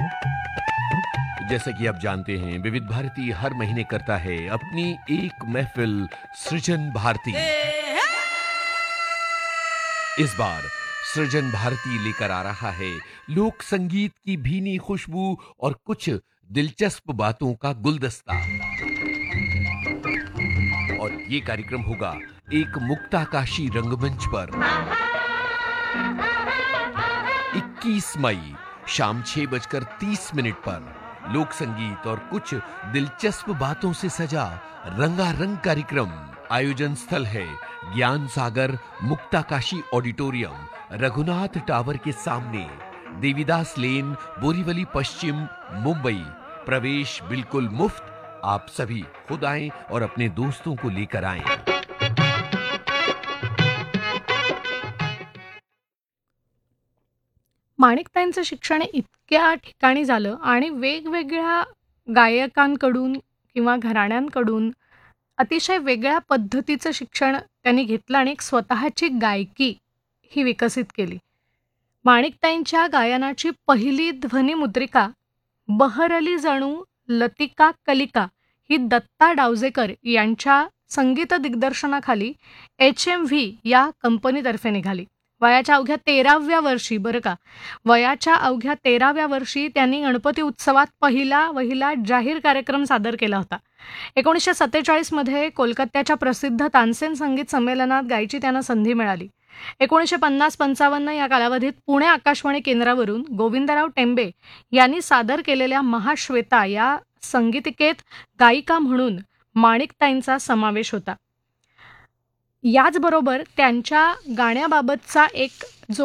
जैसा कि आप जानते हैं, विविध भारती हर महीने करता है अपनी एक महफिल सृजन भारती। इस बार सृजन भारती लेकर आ रहा है लोक संगीत की भीनी खुशबू और कुछ दिलचस्प बातों का गुलदस्ता। और ये कार्यक्रम होगा एक मुक्ताकाशी रंगमंच पर 21 मई शाम 6:30 पर लोक संगीत और कुछ दिलचस्प बातों से सजा रंगारंग कार्यक्रम। आयोजन स्थल है ज्ञान सागर मुक्ताकाशी ऑडिटोरियम, रघुनाथ टावर के सामने, देवीदास लेन, बोरीवली पश्चिम, मुंबई। प्रवेश बिल्कुल मुफ्त। आप सभी खुद आएं और अपने दोस्तों को लेकर आएं। माणिकताईंचं शिक्षण इतक्या ठिकाणी झालं आणि वेगवेगळ्या गायकांकडून किंवा घराण्यांकडून अतिशय वेगळ्या पद्धतीचं शिक्षण त्यांनी घेतलं आणि एक स्वतःची गायकी ही विकसित केली. माणिकताईंच्या गायनाची पहिली ध्वनिमुद्रिका बहरली जणू लतिका कलिका ही दत्ता डावजेकर यांच्या संगीत दिग्दर्शनाखाली HMV या कंपनीतर्फे निघाली. वयाच्या अवघ्या 13व्या वर्षी वयाच्या अवघ्या 13व्या वर्षी त्यांनी गणपती उत्सवात वहिला जाहीर कार्यक्रम सादर केला होता. 1947 मध्ये कोलकात्याच्या प्रसिद्ध तानसेन संगीत संमेलनात गायची त्यांना संधी मिळाली. 1950-55 या कालावधीत पुणे आकाशवाणी केंद्रावरून गोविंदराव टेंबे यांनी सादर केलेल्या महाश्वेता या संगीतिकेत गायिका म्हणून माणिकताईंचा समावेश होता. याचबरोबर त्यांच्या गाण्याबाबतचा एक जो